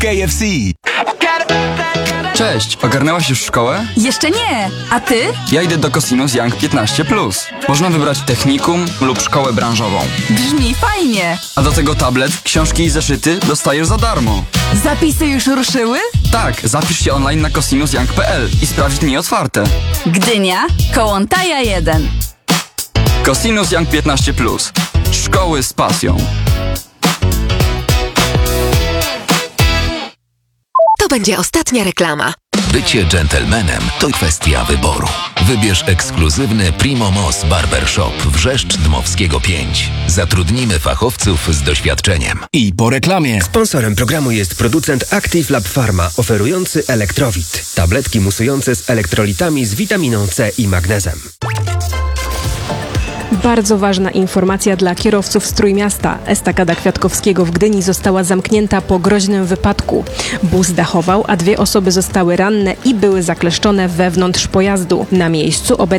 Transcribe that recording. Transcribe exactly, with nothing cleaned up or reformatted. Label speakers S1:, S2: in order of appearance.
S1: K F C.
S2: Cześć, ogarnęłaś już szkołę?
S3: Jeszcze nie, a ty?
S2: Ja idę do Cosinus Young piętnaście plus. Można wybrać technikum lub szkołę branżową.
S3: Brzmi fajnie.
S2: A do tego tablet, książki i zeszyty dostajesz za darmo.
S3: Zapisy już ruszyły?
S2: Tak, zapisz się online na cosinus young kropka p l i sprawdź dni otwarte.
S3: Gdynia, Kołątaja jeden.
S2: Cosinus Young piętnaście plus. Szkoły z pasją.
S4: To będzie ostatnia reklama.
S1: Bycie dżentelmenem to kwestia wyboru. Wybierz ekskluzywny Primo Moss Barbershop Wrzeszcz Dmowskiego pięć. Zatrudnimy fachowców z doświadczeniem.
S5: I po reklamie.
S6: Sponsorem programu jest producent Active Lab Pharma, oferujący Elektrowit. Tabletki musujące z elektrolitami z witaminą C i magnezem.
S7: Bardzo ważna informacja dla kierowców z Trójmiasta. Estakada Kwiatkowskiego w Gdyni została zamknięta po groźnym wypadku. Bus dachował, a dwie osoby zostały ranne i były zakleszczone wewnątrz pojazdu. Na miejscu obecnie